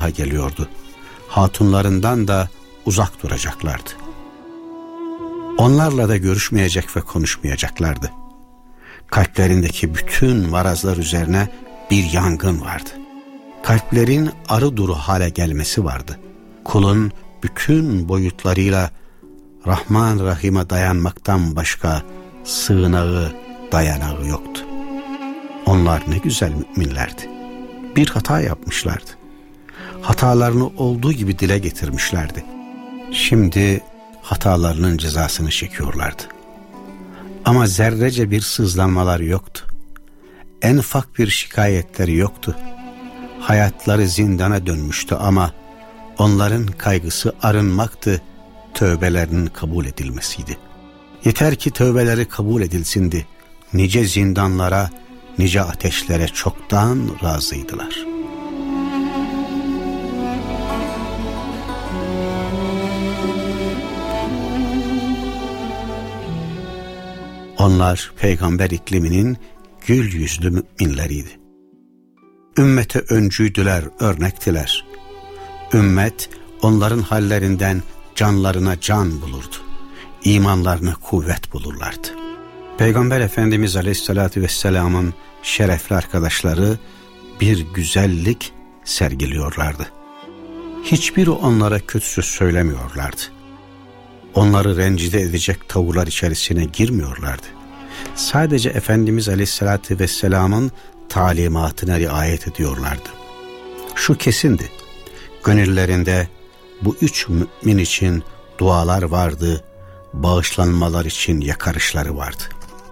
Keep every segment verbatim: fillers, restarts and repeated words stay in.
sabaha geliyordu. Hatunlarından da uzak duracaklardı. Onlarla da görüşmeyecek ve konuşmayacaklardı. Kalplerindeki bütün marazlar üzerine bir yangın vardı. Kalplerin arı duru hale gelmesi vardı. Kulun bütün boyutlarıyla Rahman Rahim'e dayanmaktan başka sığınağı, dayanağı yoktu. Onlar ne güzel müminlerdi. Bir hata yapmışlardı. Hatalarını olduğu gibi dile getirmişlerdi. Şimdi hatalarının cezasını çekiyorlardı. Ama zerrece bir sızlanmaları yoktu. En ufak bir şikayetleri yoktu. Hayatları zindana dönmüştü ama onların kaygısı arınmaktı, tövbelerinin kabul edilmesiydi. Yeter ki tövbeleri kabul edilsindi. Nice zindanlara, nice ateşlere çoktan razıydılar. Onlar peygamber ikliminin gül yüzlü müminleriydi. Ümmete öncüydüler, örnektiler. Ümmet onların hallerinden canlarına can bulurdu. İmanlarına kuvvet bulurlardı. Peygamber Efendimiz Aleyhisselatü Vesselam'ın şerefli arkadaşları bir güzellik sergiliyorlardı. Hiçbiri onlara kötü söz söylemiyorlardı. Onları rencide edecek tavırlar içerisine girmiyorlardı. Sadece Efendimiz Aleyhisselatü Vesselam'ın talimatına riayet ediyorlardı. Şu kesindi, gönüllerinde bu üç mümin için dualar vardı, bağışlanmalar için yakarışları vardı.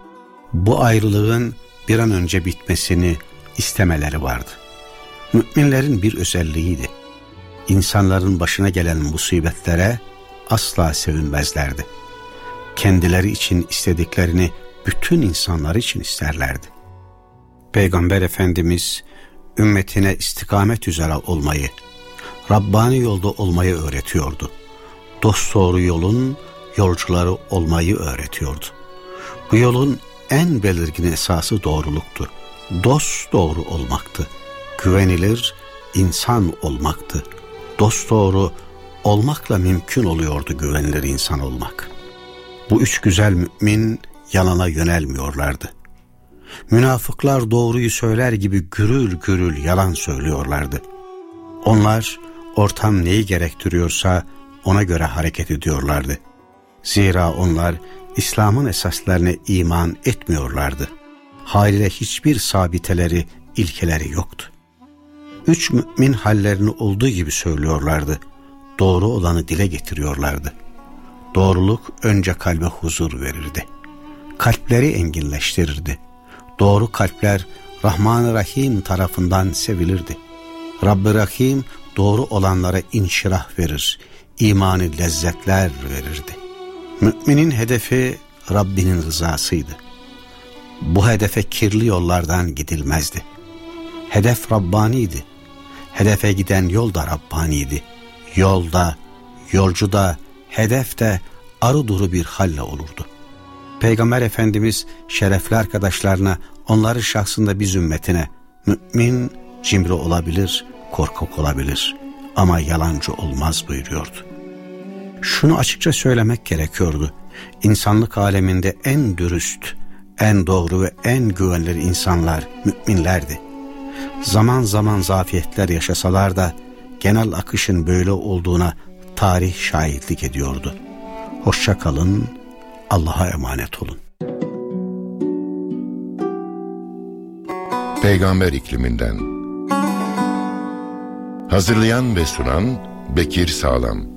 Bu ayrılığın bir an önce bitmesini istemeleri vardı. Müminlerin bir özelliğiydi. İnsanların başına gelen musibetlere asla sevinmezlerdi. Kendileri için istediklerini bütün insanlar için isterlerdi. Peygamber Efendimiz ümmetine istikamet üzere olmayı, Rabbani yolda olmayı öğretiyordu. Dosdoğru yolun yolcuları olmayı öğretiyordu. Bu yolun en belirgin esası doğruluktu. Dosdoğru olmaktı. Güvenilir insan olmaktı. Dosdoğru olmakla mümkün oluyordu güvenilir insan olmak. Bu üç güzel mümin yalana yönelmiyorlardı. Münafıklar doğruyu söyler gibi gürül gürül yalan söylüyorlardı. Onlar ortam neyi gerektiriyorsa ona göre hareket ediyorlardı. Zira onlar İslam'ın esaslarına iman etmiyorlardı. Haliyle hiçbir sabiteleri, ilkeleri yoktu. Üç mümin hallerini olduğu gibi söylüyorlardı. Doğru olanı dile getiriyorlardı. Doğruluk önce kalbe huzur verirdi. Kalpleri enginleştirirdi. Doğru kalpler Rahman-ı Rahim tarafından sevilirdi. Rabb-i Rahim doğru olanlara inşirah verir, imani lezzetler verirdi. Müminin hedefi Rabbinin rızasıydı. Bu hedefe kirli yollardan gidilmezdi. Hedef Rabbaniydi. Hedefe giden yol da Rabbaniydi. Yolda, yolcu da, hedef de arı duru bir halle olurdu. Peygamber Efendimiz şerefli arkadaşlarına, onların şahsında biz ümmetine, mümin cimri olabilir, korkak olabilir ama yalancı olmaz buyuruyordu. Şunu açıkça söylemek gerekiyordu. İnsanlık aleminde en dürüst, en doğru ve en güvenilir insanlar müminlerdi. Zaman zaman zafiyetler yaşasalar da genel akışın böyle olduğuna tarih şahitlik ediyordu. Hoşça kalın, Allah'a emanet olun. Peygamber ikliminden. Hazırlayan ve sunan Bekir Sağlam.